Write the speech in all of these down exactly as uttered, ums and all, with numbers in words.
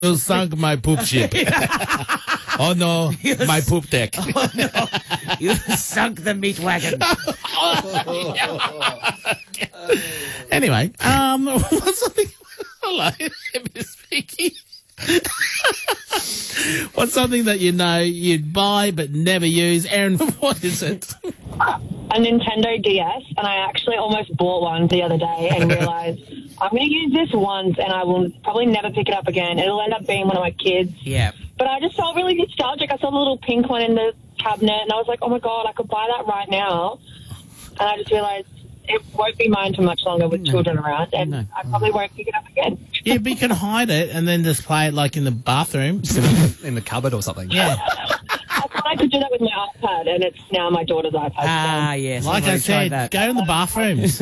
You sunk my poop ship. Oh, no, my poop deck. Oh, no. You sunk the meat wagon. Anyway, um, what's something... Hello, Emma speaking. What's something that you know you'd buy but never use? Aaron, what is it? A Nintendo D S, and I actually almost bought one the other day and realised I'm going to use this once and I will probably never pick it up again. It'll end up being one of my kids. Yeah. But I just felt really nostalgic. I saw the little pink one in the cabinet and I was like, oh my God, I could buy that right now. And I just realised it won't be mine for much longer with no. children around, and no. I probably won't pick it up again. Yeah, but you can hide it and then just play it like in the bathroom. In the cupboard or something. Yeah. I tried to do that with my iPad, and it's now my daughter's iPad. Ah, yes. Like I said, go in the bathrooms.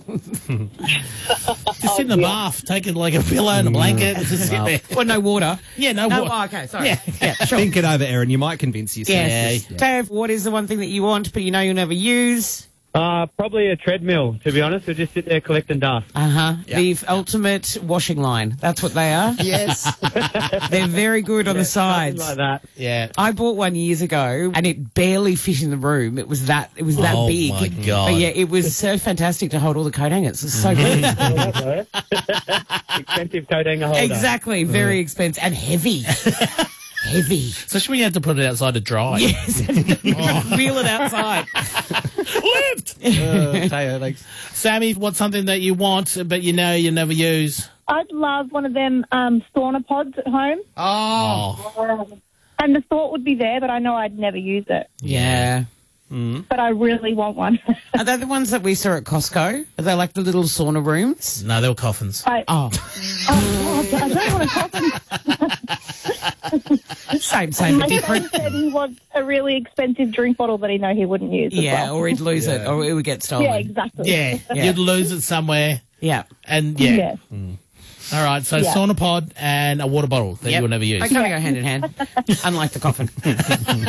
Just oh, sit in the yeah. bath, take it like a pillow and a blanket, and just sit there. Well, no water. Yeah, no, no water. Oh, okay, sorry. Yeah, yeah sure. Think it over, Erin. You might convince yourself. Yes. Yeah. Dave, what is the one thing that you want but you know you'll never use? Uh, probably a treadmill, to be honest. We'll just sit there collecting dust. Uh-huh. Yeah. The f- ultimate washing line. That's what they are. Yes. They're very good on Yeah, the sides. something like that. Yeah. I bought one years ago and it barely fit in the room. It was that it was that Oh, big. my God. But yeah, it was so fantastic to hold all the coat hangers. It's so good. Expensive coat hanger holder. Exactly. Very expensive and heavy. Heavy. Especially when you have to put it outside to dry. Yes. Wheel it outside. Lift! Uh, Teo, thanks. Sammy, what's something that you want but you know you never use? I'd love one of them um, sauna pods at home. Oh. And the thought would be there, but I know I'd never use it. Yeah. Mm. But I really want one. Are they the ones that we saw at Costco? Are they like the little sauna rooms? No, they were coffins. I, Oh. oh, I don't want to coffin. Same, same, My but different. friend said he wants a really expensive drink bottle that he know he wouldn't use. as Yeah, well. or he'd lose it, or it would get stolen. Yeah, exactly. Yeah, Yeah. you'd lose it somewhere. Yeah. And yeah. Yeah. All right, so Yeah. sauna pod and a water bottle that Yep. you will never use. They kind of go hand in hand, unlike the coffin.